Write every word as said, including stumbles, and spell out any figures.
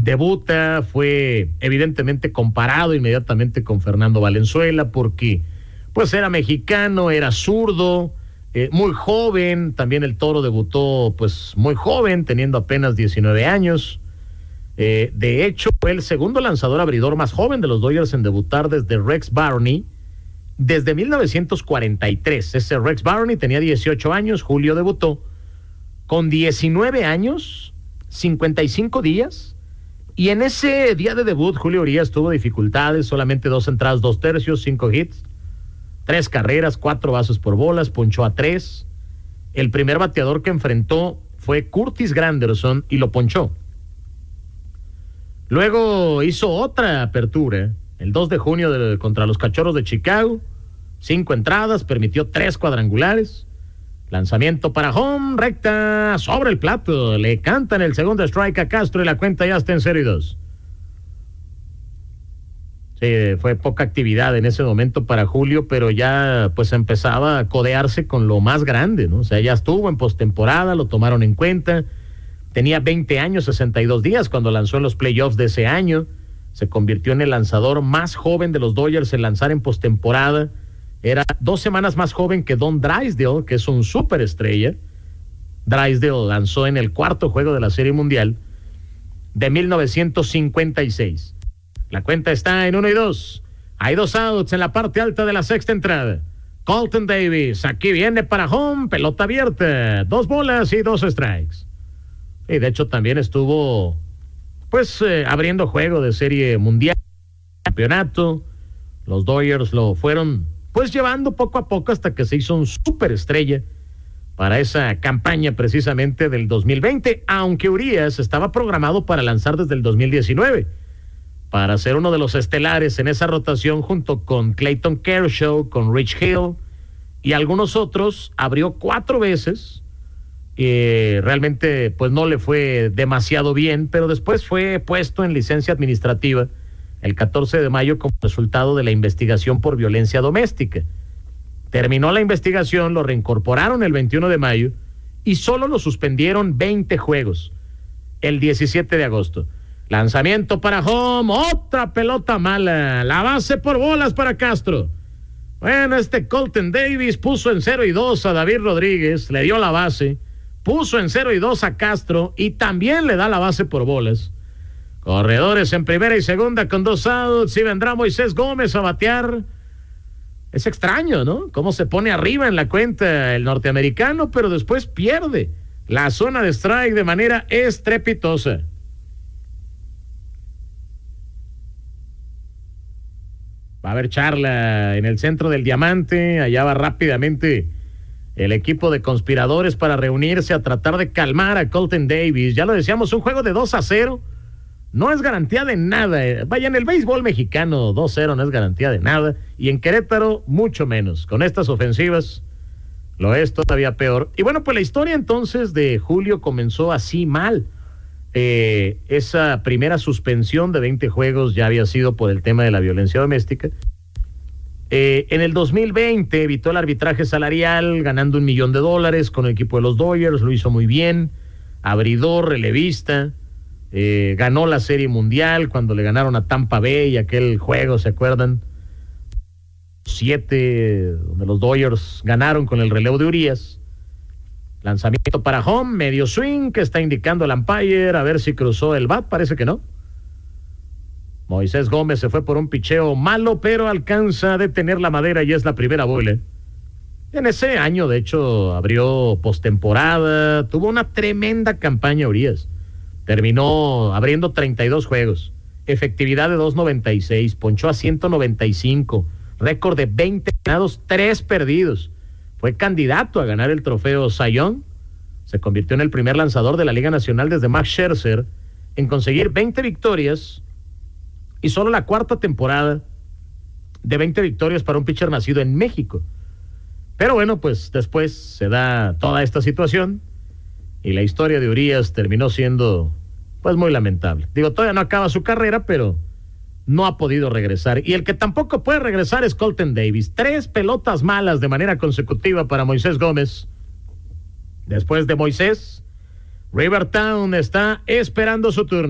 debuta, fue evidentemente comparado inmediatamente con Fernando Valenzuela porque pues era mexicano, era zurdo, eh, muy joven. También el Toro debutó pues muy joven, teniendo apenas diecinueve años. Eh, de hecho, fue el segundo lanzador abridor más joven de los Dodgers en debutar desde Rex Barney, desde mil novecientos cuarenta y tres. Ese Rex Barney tenía dieciocho años, Julio debutó con diecinueve años, cincuenta y cinco días, y en ese día de debut Julio Urías tuvo dificultades, solamente dos entradas, dos tercios, cinco hits, tres carreras, cuatro bases por bolas, ponchó a tres. El primer bateador que enfrentó fue Curtis Granderson y lo ponchó. Luego hizo otra apertura, el dos de junio de, contra los Cachorros de Chicago, cinco entradas, permitió tres cuadrangulares, lanzamiento para home, recta sobre el plato, le cantan el segundo strike a Castro y la cuenta ya está en cero y dos. Sí, fue poca actividad en ese momento para Julio, pero ya pues empezaba a codearse con lo más grande, ¿no? O sea, ya estuvo en postemporada, lo tomaron en cuenta. Tenía veinte años, sesenta y dos días cuando lanzó en los playoffs de ese año. Se convirtió en el lanzador más joven de los Dodgers en lanzar en postemporada. Era dos semanas más joven que Don Drysdale, que es un superestrella. Drysdale lanzó en el cuarto juego de la Serie Mundial de mil novecientos cincuenta y seis. La cuenta está en uno y dos. Hay dos outs en la parte alta de la sexta entrada. Colton Davis, aquí viene para home, pelota abierta, dos bolas y dos strikes. Y de hecho también estuvo pues eh, abriendo juego de Serie Mundial, campeonato. Los Dodgers lo fueron pues llevando poco a poco hasta que se hizo un superestrella para esa campaña precisamente del dos mil veinte, aunque Urías estaba programado para lanzar desde el dos mil diecinueve, para ser uno de los estelares en esa rotación junto con Clayton Kershaw, con Rich Hill y algunos otros. Abrió cuatro veces. Eh, realmente pues no le fue demasiado bien, pero después fue puesto en licencia administrativa el catorce de mayo como resultado de la investigación por violencia doméstica. Terminó la investigación, lo reincorporaron el veintiuno de mayo y solo lo suspendieron veinte juegos el diecisiete de agosto. Lanzamiento para home, otra pelota mala, la base por bolas para Castro. Bueno, este Colton Davis puso en cero y dos a David Rodríguez, le dio la base, puso en cero y dos a Castro y también le da la base por bolas. Corredores en primera y segunda con dos outs y vendrá Moisés Gómez a batear. Es extraño, ¿no? Cómo se pone arriba en la cuenta el norteamericano, pero después pierde la zona de strike de manera estrepitosa. Va a haber charla en el centro del Diamante, allá va rápidamente el equipo de conspiradores para reunirse a tratar de calmar a Colton Davis. Ya lo decíamos, un juego de dos a cero no es garantía de nada. Vaya, en el béisbol mexicano dos cero no es garantía de nada, y en Querétaro mucho menos. Con estas ofensivas lo es todavía peor. Y bueno, pues la historia entonces de Julio comenzó así mal. Eh, esa primera suspensión de veinte juegos ya había sido por el tema de la violencia doméstica. Eh, en el dos mil veinte evitó el arbitraje salarial ganando un millón de dólares con el equipo de los Dodgers, lo hizo muy bien, abridor, relevista, eh, ganó la Serie Mundial cuando le ganaron a Tampa Bay, aquel juego, ¿se acuerdan? Siete, donde los Dodgers ganaron con el relevo de Urías. Lanzamiento para home, medio swing que está indicando el umpire, a ver si cruzó el bat, parece que no. Moisés Gómez se fue por un picheo malo, pero alcanza a detener la madera y es la primera bola. En ese año, de hecho, abrió postemporada, tuvo una tremenda campaña Urías. Terminó abriendo treinta y dos juegos, efectividad de dos noventa y seis, ponchó a ciento noventa y cinco, récord de veinte ganados, tres perdidos. Fue candidato a ganar el trofeo Cy Young. Se convirtió en el primer lanzador de la Liga Nacional desde Max Scherzer en conseguir veinte victorias y solo la cuarta temporada de veinte victorias para un pitcher nacido en México. Pero bueno, pues después se da toda esta situación y la historia de Urías terminó siendo pues muy lamentable. Digo, todavía no acaba su carrera, pero no ha podido regresar. Y el que tampoco puede regresar es Colton Davis. Tres pelotas malas de manera consecutiva para Moisés Gómez. Después de Moisés, Rivertown está esperando su turno.